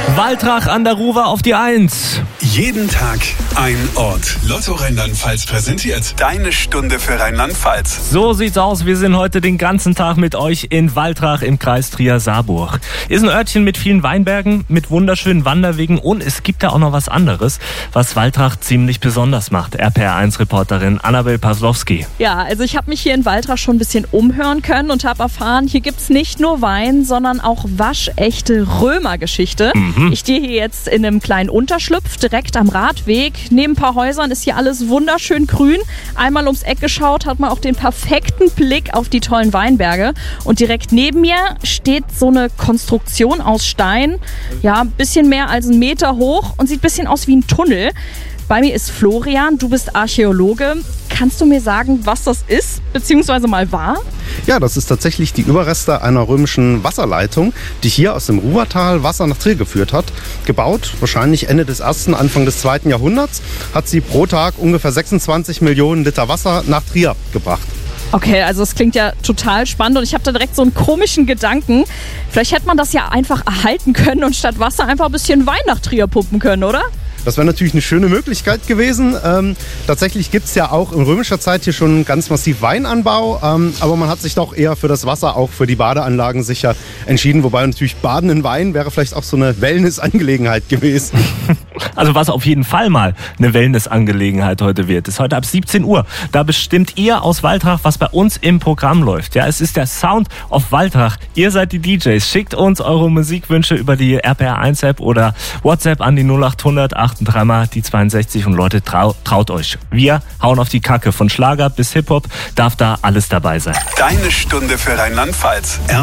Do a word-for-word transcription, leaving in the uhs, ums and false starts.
Waltrach an der Ruwer auf die Eins. Jeden Tag ein Ort. Lotto Rheinland-Pfalz präsentiert deine Stunde für Rheinland-Pfalz. So sieht's aus. Wir sind heute den ganzen Tag mit euch in Waltrach im Kreis Trier-Saarburg. Ist ein Örtchen mit vielen Weinbergen, mit wunderschönen Wanderwegen und es gibt da auch noch was anderes, was Waltrach ziemlich besonders macht. R P R eins Reporterin Annabel Pawlowski. Ja, also ich habe mich hier in Waltrach schon ein bisschen umhören können und habe erfahren, hier gibt's nicht nur Wein, sondern auch waschechte Römergeschichte. Mhm. Ich stehe hier jetzt in einem kleinen Unterschlupf, direkt am Radweg. Neben ein paar Häusern ist hier alles wunderschön grün. Einmal ums Eck geschaut, hat man auch den perfekten Blick auf die tollen Weinberge. Und direkt neben mir steht so eine Konstruktion aus Stein, ja, ein bisschen mehr als einen Meter hoch und sieht ein bisschen aus wie ein Tunnel. Bei mir ist Florian, du bist Archäologe. Kannst du mir sagen, was das ist, beziehungsweise mal war? Ja, das ist tatsächlich die Überreste einer römischen Wasserleitung, die hier aus dem Ruwertal Wasser nach Trier geführt hat. Gebaut, wahrscheinlich Ende des ersten, Anfang des zweiten Jahrhunderts, hat sie pro Tag ungefähr sechsundzwanzig Millionen Liter Wasser nach Trier gebracht. Okay, also es klingt ja total spannend und ich habe da direkt so einen komischen Gedanken. Vielleicht hätte man das ja einfach erhalten können und statt Wasser einfach ein bisschen Wein nach Trier pumpen können, oder? Das wäre natürlich eine schöne Möglichkeit gewesen. Ähm, tatsächlich gibt es ja auch in römischer Zeit hier schon ganz massiv Weinanbau, ähm, aber man hat sich doch eher für das Wasser, auch für die Badeanlagen sicher entschieden. Wobei natürlich Baden in Wein wäre vielleicht auch so eine Wellness-Angelegenheit gewesen. Also was auf jeden Fall mal eine Wellness-Angelegenheit heute wird, ist heute ab siebzehn Uhr. Da bestimmt ihr aus Waltrach, was bei uns im Programm läuft. Ja, es ist der Sound of Waltrach. Ihr seid die D Js. Schickt uns eure Musikwünsche über die R P R eins App oder WhatsApp an die null acht hundert achtunddreißig mal die zweiundsechzig und Leute, trau, traut euch. Wir hauen auf die Kacke. Von Schlager bis Hip-Hop darf da alles dabei sein. Deine Stunde für Rheinland-Pfalz.